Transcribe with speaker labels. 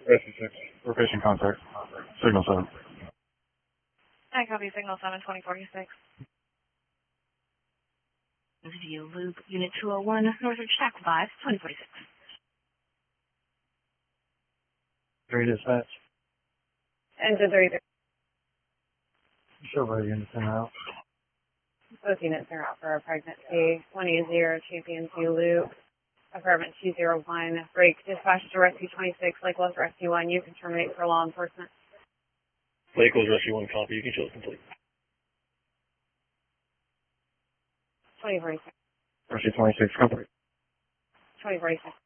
Speaker 1: Rescue 6. We're patient contact. Signal 7.
Speaker 2: I copy signal 7, 2046.
Speaker 3: View Loop, Unit 201, Northridge Shack 5, 2046.
Speaker 1: 3 dispatch.
Speaker 2: Engine 33.
Speaker 1: Show by units in and out.
Speaker 2: Both units are out for a pregnancy. 180 Champion View Loop. Affirmative 201. Break dispatch to Rescue 26, Lake West Rescue 1. You can terminate for law enforcement.
Speaker 4: Lake West Rescue 1, copy. You can show complete.
Speaker 2: 2046.
Speaker 1: Rescue 26, complete.
Speaker 2: 2046.